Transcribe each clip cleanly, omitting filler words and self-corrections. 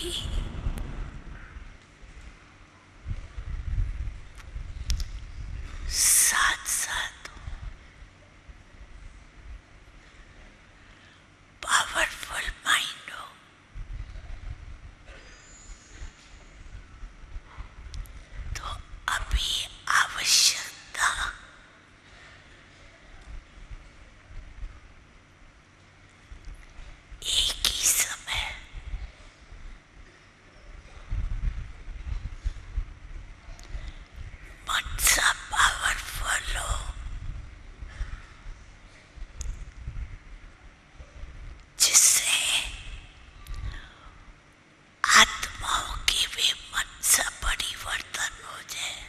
साथ साथ powerful mind हो तो अभी आवश्यकता एक ही समय मन सा पावरफुल हो जिससे आत्माओं की भी मन सा परिवर्तन हो जाए।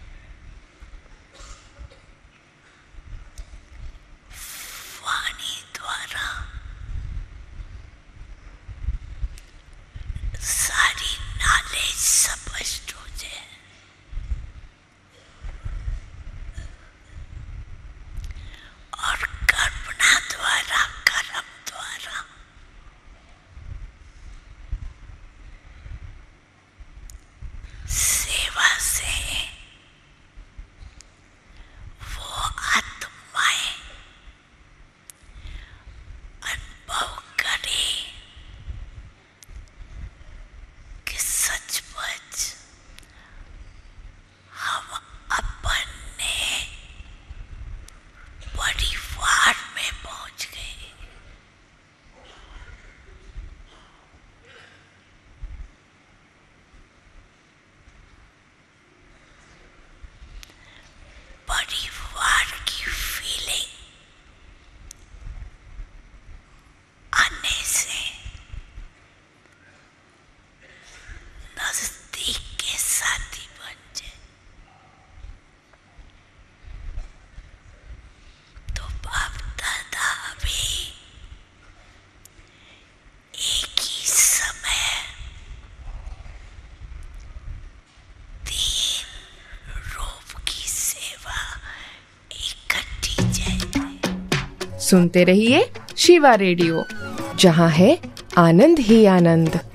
वाणी द्वारा सारी नॉलेज स्पष्ट हो जाए और कल्पना द्वारा कर्म द्वारा सेवा से वो आत्माएं अनुभव करे कि सचमुच हम अपने परिवार में पहुंच गए। परिवार की फीलिंग आने से नजदीक के साथी बन जाए तो बाप दादा भी एक ही समय 3 रूप की सेवा इकट्ठी जाए। सुनते रहिए शिवा रेडियो, जहाँ है आनंद ही आनंद।